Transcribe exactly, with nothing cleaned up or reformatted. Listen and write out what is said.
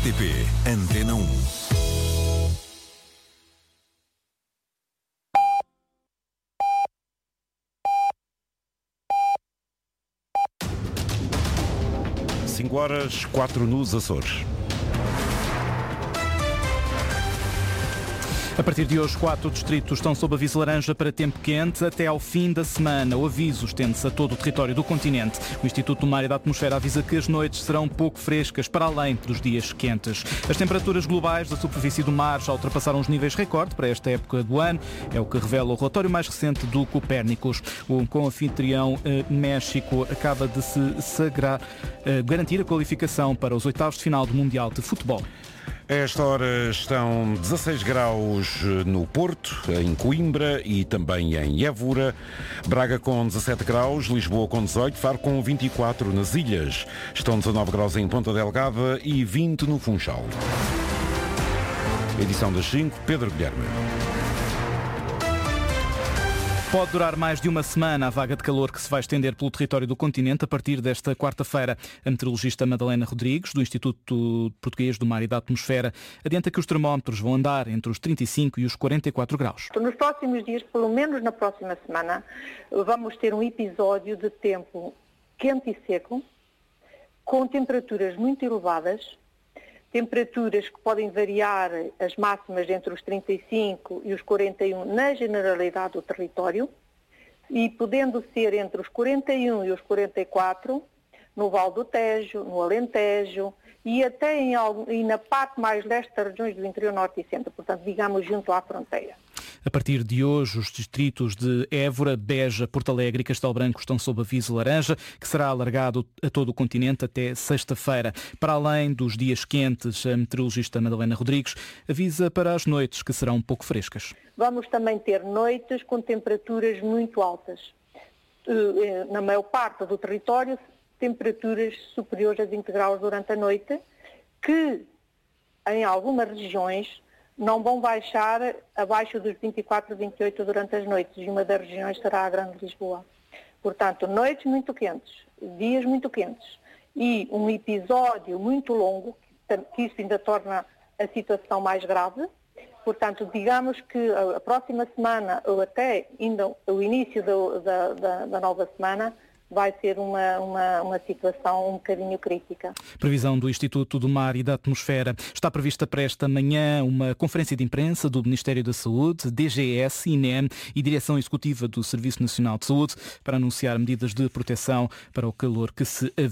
R T P Antena um. cinco horas, quatro nos Açores. A partir de hoje, quatro distritos estão sob aviso laranja para tempo quente até ao fim da semana. O aviso estende-se a todo o território do continente. O Instituto do Mar e da Atmosfera avisa que as noites serão pouco frescas para além dos dias quentes. As temperaturas globais da superfície do mar já ultrapassaram os níveis recorde para esta época do ano. É o que revela o relatório mais recente do Copérnicos. O co-anfitrião eh, México acaba de se sagrar, eh, garantir a qualificação para os oitavos de final do Mundial de Futebol. A esta hora estão dezasseis graus no Porto, em Coimbra e também em Évora, Braga com dezassete graus, Lisboa com dezoito, Faro com vinte e quatro nas ilhas, estão dezanove graus em Ponta Delgada e vinte no Funchal. Edição das cinco, Pedro Guilherme. Pode durar mais de uma semana a vaga de calor que se vai estender pelo território do continente a partir desta quarta-feira. A meteorologista Madalena Rodrigues, do Instituto Português do Mar e da Atmosfera, adianta que os termómetros vão andar entre os trinta e cinco e os quarenta e quatro graus. Nos próximos dias, pelo menos na próxima semana, vamos ter um episódio de tempo quente e seco, com temperaturas muito elevadas, temperaturas que podem variar as máximas entre os trinta e cinco e os quarenta e um na generalidade do território e podendo ser entre os quarenta e um e os quarenta e quatro no Vale do Tejo, no Alentejo e até em, e na parte mais leste das regiões do interior norte e centro, portanto, digamos, junto à fronteira. A partir de hoje, os distritos de Évora, Beja, Porto Alegre e Castelo Branco estão sob aviso laranja, que será alargado a todo o continente até sexta-feira. Para além dos dias quentes, a meteorologista Madalena Rodrigues avisa para as noites, que serão um pouco frescas. Vamos também ter noites com temperaturas muito altas. Na maior parte do território, temperaturas superiores a vinte graus durante a noite, que em algumas regiões não vão baixar abaixo dos vinte e quatro, vinte e oito durante as noites, e uma das regiões será a Grande Lisboa. Portanto, noites muito quentes, dias muito quentes e um episódio muito longo, que isso ainda torna a situação mais grave. Portanto, digamos que a próxima semana, ou até ainda o início do, da, da, da nova semana, vai ser uma, uma, uma situação um bocadinho crítica. Previsão do Instituto do Mar e da Atmosfera. Está prevista para esta manhã uma conferência de imprensa do Ministério da Saúde, D G S, I N E M e Direção Executiva do Serviço Nacional de Saúde para anunciar medidas de proteção para o calor que se